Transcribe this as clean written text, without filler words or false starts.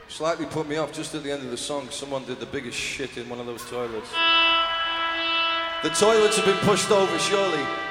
Slightly put me off just at the end of the song. Someone did the biggest shit in one of those toilets. The toilets have been pushed over, surely.